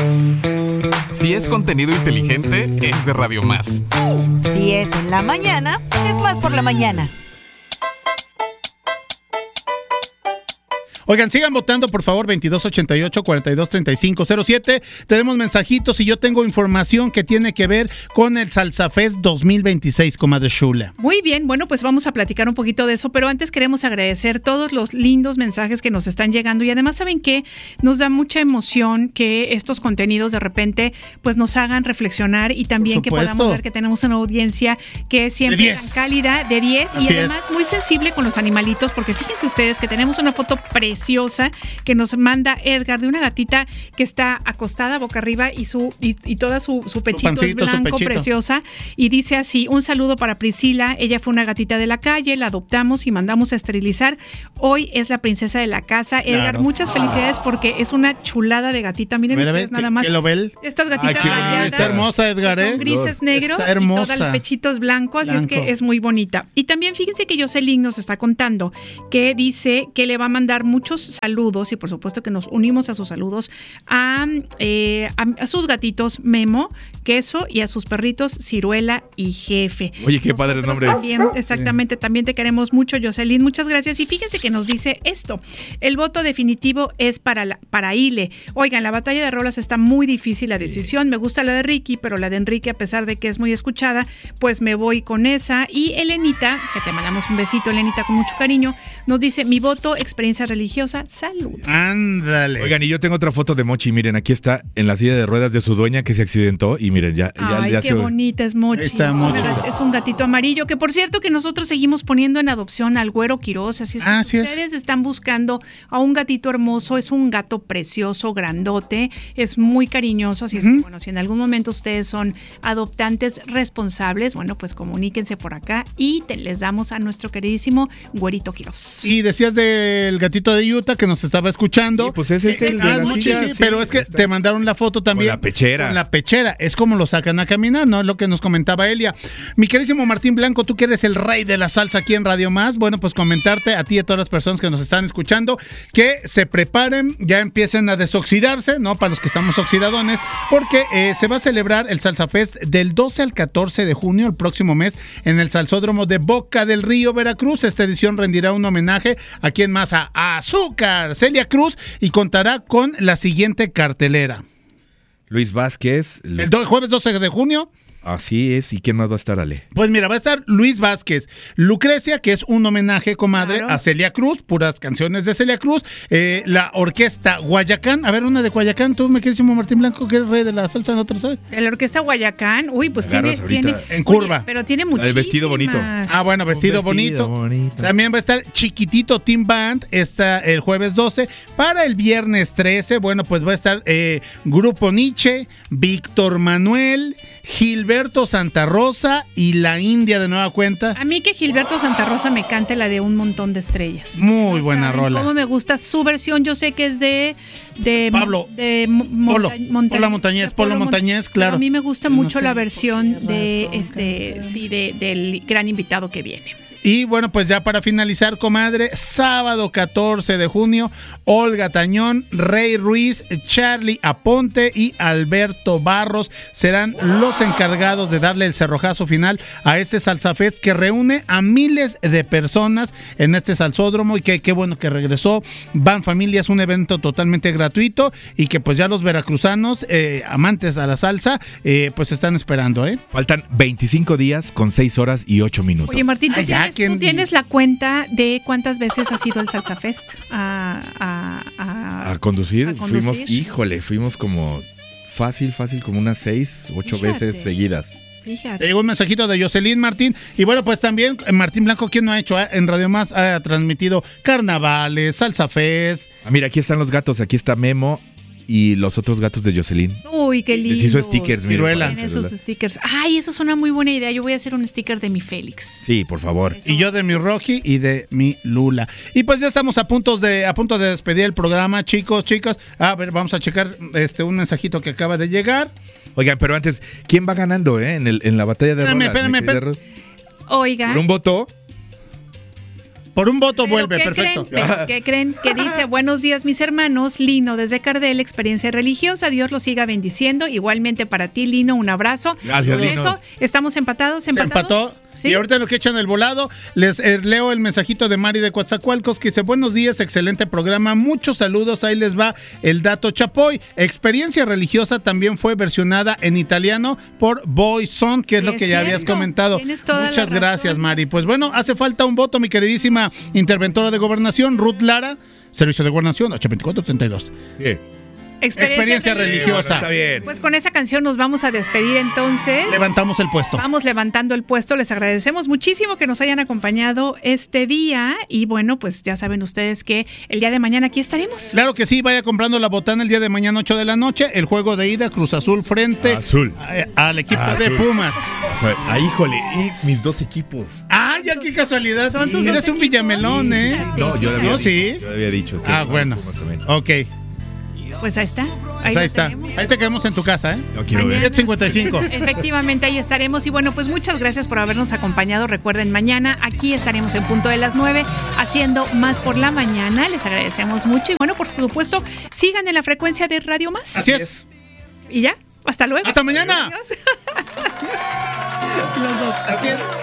Si es contenido inteligente, es de Radio Más. Si es en la mañana, es Más por la mañana. Oigan, sigan votando, por favor, 2288-423507. Tenemos mensajitos y yo tengo información que tiene que ver con el Salsa Fest 2026, comadre Shula. Muy bien, bueno, pues vamos a platicar un poquito de eso, pero antes queremos agradecer todos los lindos mensajes que nos están llegando y además, ¿saben qué? Nos da mucha emoción que estos contenidos de repente pues nos hagan reflexionar y también que podamos ver que tenemos una audiencia que es siempre tan cálida, de 10 y además muy sensible con los animalitos, porque fíjense ustedes que tenemos una foto preciosa que nos manda Edgar de una gatita que está acostada boca arriba y toda su pechito es blanco, preciosa, y dice así: un saludo para Priscila, ella fue una gatita de la calle, la adoptamos y mandamos a esterilizar, hoy es la princesa de la casa. Edgar, muchas felicidades porque es una chulada de gatita, miren ustedes nada más. Estas gatitas rayadas, está hermosa, Edgar, son grises negros y todo el pechito es blanco, así es que es muy bonita. Y también fíjense que Jocelyn nos está contando que dice que le va a mandar muchos saludos y por supuesto que nos unimos a sus saludos a sus gatitos Memo, Queso y a sus perritos Ciruela y Jefe. Oye, qué padre el nombre. También, exactamente, también te queremos mucho, Jocelyn, muchas gracias. Y fíjense que nos dice esto: el voto definitivo es para Ile. Oigan, la batalla de rolas está muy difícil la decisión, me gusta la de Ricky, pero la de Enrique, a pesar de que es muy escuchada, pues me voy con esa. Y Elenita, que te mandamos un besito, Elenita, con mucho cariño, nos dice: mi voto, experiencia religiosa. Salud. Ándale. Oigan, y yo tengo otra foto de Mochi. Miren, aquí está en la silla de ruedas de su dueña que se accidentó. Y miren, ya qué bonita es Mochi. Mochi. Es un gatito amarillo que, por cierto, que nosotros seguimos poniendo en adopción al Güero Quiroz. Así es que si ustedes están buscando a un gatito hermoso, es un gato precioso, grandote, es muy cariñoso. Así es que, bueno, si en algún momento ustedes son adoptantes responsables, bueno, pues comuníquense por acá y les damos a nuestro queridísimo Güerito Quiroz. Y decías del gatito de Utah que nos estaba escuchando. Sí, pues ese es el de la silla, pero es que te mandaron la foto también. Con la pechera. Con la pechera. Es como lo sacan a caminar, ¿no? Es lo que nos comentaba Elia. Mi querísimo Martín Blanco, tú que eres el rey de la salsa aquí en Radio Más, bueno, pues comentarte a ti y a todas las personas que nos están escuchando que se preparen, ya empiecen a desoxidarse, ¿no? Para los que estamos oxidadones, porque se va a celebrar el Salsa Fest del 12 al 14 de junio, el próximo mes, en el Salsódromo de Boca del Río, Veracruz. Esta edición rendirá un homenaje a quien más, a Azúcar, Celia Cruz, y contará con la siguiente cartelera. Luis Vázquez. El jueves 12 de junio. Así es. ¿Y quién más va a estar, Ale? Pues mira, va a estar Luis Vázquez, Lucrecia, que es un homenaje, comadre, a Celia Cruz, puras canciones de Celia Cruz, la orquesta Guayacán, a ver, una de Guayacán, tú, mi queridísimo Martín Blanco, que eres rey de la salsa, ¿no te lo sabes? La orquesta Guayacán, uy, pues tiene en curva. Oye, pero tiene muchísimas. El vestido bonito. Bueno, vestido bonito. También va a estar Chiquitito Team Band, está el jueves 12. Para el viernes 13, bueno, pues va a estar Grupo Nietzsche, Víctor Manuel, Gilberto Santa Rosa y La India de nueva cuenta. A mí que Gilberto Santa Rosa me cante la de Un Montón de Estrellas. Muy buena rola. Cómo me gusta su versión. Yo sé que es de Pablo. Polo Montañés, claro. Pero a mí me gusta mucho la versión de del gran invitado que viene. Y bueno, pues ya para finalizar, comadre, sábado 14 de junio, Olga Tañón, Rey Ruiz, Charlie Aponte y Alberto Barros serán los encargados de darle el cerrojazo final a este Salsa Fest que reúne a miles de personas en este salsódromo, y que qué bueno que regresó. Van Familias, un evento totalmente gratuito y que pues ya los veracruzanos, amantes a la salsa, pues están esperando, Faltan 25 días con 6 horas y 8 minutos. Oye, Martín, ¿tú tienes la cuenta de cuántas veces ha sido el Salsa Fest a conducir? Fuimos como fácil como unas 6, 8 veces seguidas. Fíjate. Llegó un mensajito de Jocelyn Martín. Y bueno, pues también Martín Blanco, ¿quién no ha hecho? En Radio Más ha transmitido carnavales, Salsa Fest. Mira, aquí están los gatos, aquí está Memo y los otros gatos de Jocelyn. Uy, qué lindo. Les hizo stickers, Ciruela. Esos stickers. Ay, eso es una muy buena idea. Yo voy a hacer un sticker de mi Félix. Sí, por favor. Y yo de mi Rocky y de mi Lula. Y pues ya estamos a punto de despedir el programa, chicos, chicas. A ver, vamos a checar un mensajito que acaba de llegar. Oigan, pero antes, ¿quién va ganando, en la batalla de rolas? Espérame. Oigan. ¿Por un voto? Por un voto Pero vuelve, ¿qué perfecto. ¿Qué creen? Que dice, buenos días mis hermanos, Lino desde Cardel, experiencia religiosa, Dios los siga bendiciendo. Igualmente para ti, Lino, un abrazo. Gracias, Con Lino. eso, estamos empatados. Se empató. ¿Sí? Y ahorita lo que echan el volado, les leo el mensajito de Mari de Coatzacoalcos que dice, buenos días, excelente programa, muchos saludos, ahí les va el dato chapoy. Experiencia religiosa también fue versionada en italiano por Boyson, que es lo que ya habías comentado. Muchas gracias, Mari. Pues bueno, hace falta un voto, mi queridísima interventora de Gobernación, Ruth Lara, Servicio de Gobernación, 824-32. Sí. Experiencia religiosa. Está bien. Pues con esa canción nos vamos a despedir entonces. Levantamos el puesto. Vamos levantando el puesto. Les agradecemos muchísimo que nos hayan acompañado este día. Y bueno, pues ya saben ustedes que el día de mañana aquí estaremos. Claro que sí, vaya comprando la botana el día de mañana 8 de la noche. El juego de ida, Cruz Azul frente al equipo de Pumas. Híjole, y mis dos equipos. Ya qué casualidad. Son tus Eres dos un Villamelón, ¿eh? No, yo le había ¿No, dicho. sí? Yo le había dicho. Bueno. Ok. Pues ahí está. Ahí está. Tenemos. Ahí te quedamos en tu casa, ¿eh? No quiero ver. 7:55. Efectivamente, ahí estaremos. Y bueno, pues muchas gracias por habernos acompañado. Recuerden, mañana aquí estaremos en punto de las 9 haciendo Más por la Mañana. Les agradecemos mucho. Y bueno, por supuesto, sigan en la frecuencia de Radio Más. Así es. Y ya, hasta luego. ¡Hasta mañana! Adiós. Los dos. Así es.